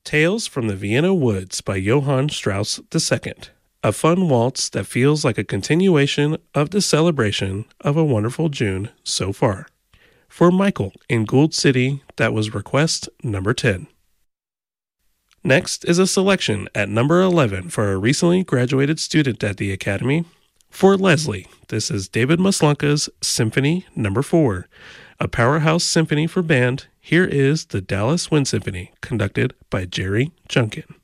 Tales from the Vienna Woods by Johann Strauss II. A fun waltz that feels like a continuation of the celebration of a wonderful June so far. For Michael in Gould City, that was request number 10. Next is a selection at number 11 for a recently graduated student at the Academy. For Leslie, this is David Maslanka's Symphony No. 4, a powerhouse symphony for band. Here is the Dallas Wind Symphony, conducted by Jerry Junkin.